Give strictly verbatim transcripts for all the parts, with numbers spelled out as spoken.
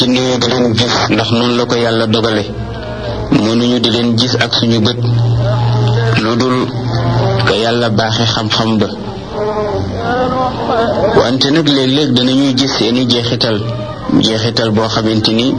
jinne yi di leen gis ndax noonu la ko yàlla dogale mënuñu di leen gis ak suñu bët lu dul ko yàlla baaxe xam-xam ba wante nag léeg-léeg danañuy gis seeni jeexital jeexital boo xamante ni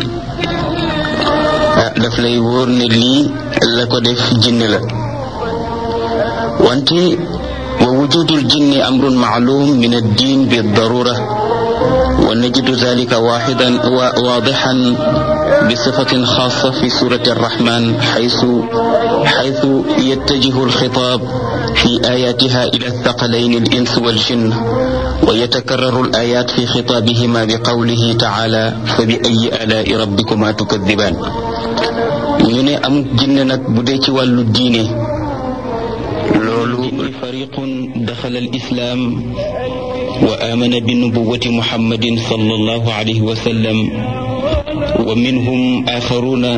daf lay wóor ne lii la ko def jinne la wante wa wujudul jinni amrun ma'lum min ad-din bi darura wa najidu dhalika wahidan wa wadihan bi sifatin khassa fi surati ar-rahman haythu haythu yattajihu al-khitab fi ayatiha ila ath-thaqalayn al-ins wal-jinn wa yatakarraru al-ayat fi khitabihima bi qawlihi ta'ala fa bi ayyi ala'i rabbikuma tukadhiban ñu ne am jinne nag bu dee ci wàllu diine loolu fariqun daxala al-islam wa amana bi nubuwati muhammadin sallallahu alayhi wa sallam wa minhum akharuna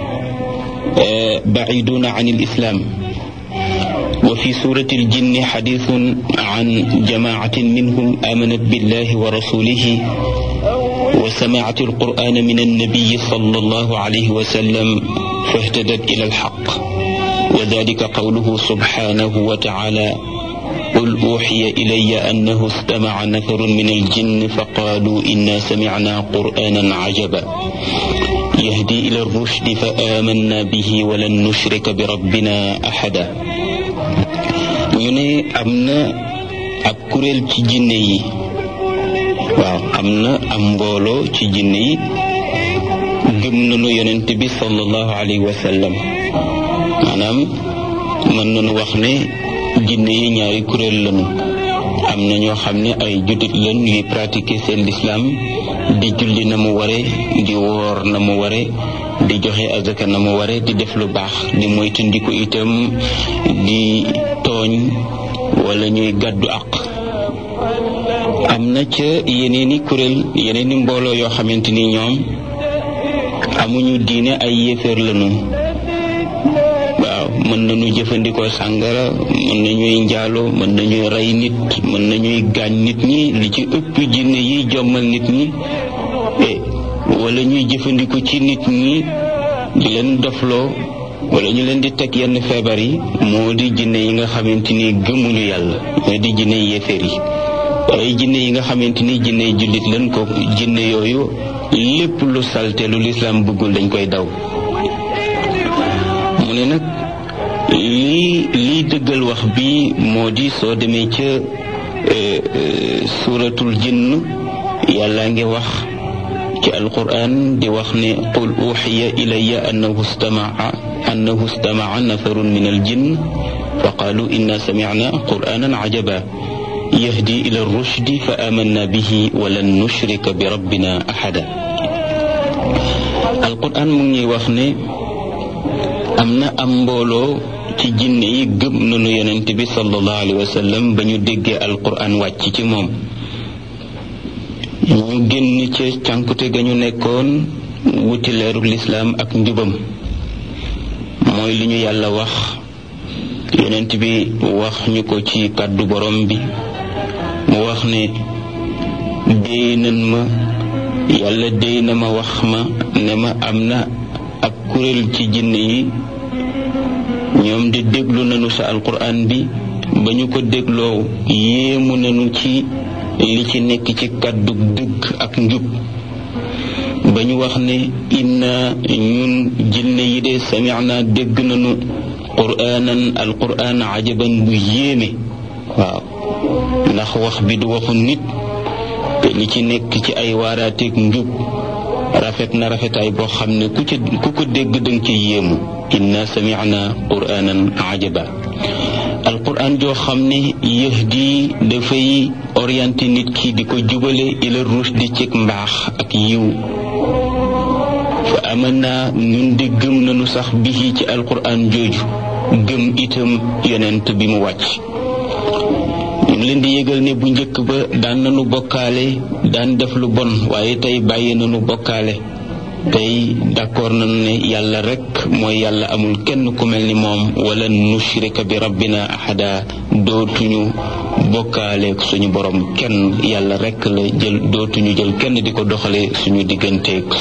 ba'iduna an al-islam wa fi surati al-jinn hadithun an jama'atin minhum amanat billahi wa rasulihi wa sami'at al-qur'ana min an-nabiy sallallahu alayhi wa sallam فاهتدت إلى الحق وذلك قوله سبحانه وتعالى قل أوحي إلي أنه استمع نفر من الجن فقالوا إنا سمعنا قرآنا عجبا يهدي إلى الرشد فآمنا به ولن نشرك بربنا أحدا ñu ne am na ab kuréel ci jinne yi waaw am na am mbooloo ci jinne yi gëm nañu yonent bi sallallahu alayhi wa sallam maanaam mën nañu wax ne jinne yi ñaari kuréel lañu am na ñoo xam ne ay jullit lañ yuy pratiquer seen l'islam di julli na mu ware di woor na mu ware di joxe azaka na mu ware di def lu baax di moytandiku itam di tooñ wala ñuy gàddu àq am na ca yeneeni kuréel yeneeni mbooloo yoo xamante ni ñoom amuñu diine ay yéeféer lañu waaw mën nañu jëfandikoo sàngara mën nañuy njaalo mën nañuy rey nit mën nañuy gaañ nit ñi li ci ëpp jinne yi jommal nit ñi wala ñuy jëfandiku ci nit ñi di leen dofloo wala ñu leen di teg yenn feebar yi moo di jinne yi nga xamante ni gëmuñu yàlla moo di jinne yéeféer yi waaye jinne yi nga xamante ni jinne jullit lañ ko jinne yooyu lépp lu salte lu lislaam bëggul dañ koy daw mu ne nag lii lii dëggal wax bi moo di soo demee ca suuratul jinn yàlla ngi wax ci alquran di wax ne qul uxiya ilayya annahu istama'a annahu istama'a nafarun min aljinn fa qaalu inna sami'na qur'anan ajaba yahdi ila rushdi fa amanna bihi wa lan nushrika bi rabbina ahada alquran mu ngi wax ne am na am mbooloo ci jinne yi gëm nañu yonent bi sallallahu alayhi wa sallam ba ñu déggee alquran wàcc ci moom ñu génn ca cànkute ga ñu nekkoon wuti leerug lislaam ak njubam mooy li ñu yàlla wax yonent bi wax ñu ko ci kàddu borom bi mu wax ne déy nan ma yàlla déy na ma wax ma ne ma am na ab kuréel ci jinne yi ñoom di déglu nañu sa alquran bi ba ñu ko dégloo yéemu nañu ci li ci nekk ci kàddu dëgg ak njub ba ñu wax ne inna ñun jinne yi de sami'na dégg nañu qur'anan alquran ajaban bu yéeme waaw ndax wax bi du waxu nit te li ci nekk ci ay waaraateeg njub rafet na rafetaay boo xam ne ku ci ku ko dégg danga ci yéemu inna sami'na qur'anan ajaba alquran joo xam ne yahdi dafay orienté nit ki di ko jubale ila rushdi ci mbaax ak yiw fa amanna ñun di gëm nañu sax bihi ci alquran jooju gëm itam yonent bi mu wàcc ñu ngi leen di yëgal ne bu njëkk ba daan nañu bokkaale daan def lu bon waaye tey bàyyi nañu bokkaale tey d'accord nañu ne yàlla rek mooy yàlla amul kenn ku mel ni moom wala nushrika bi rabbina ahada dootuñu bokkaale suñu borom kenn yàlla rek la jël dootuñu jël kenn di ko doxale suñu digganteeg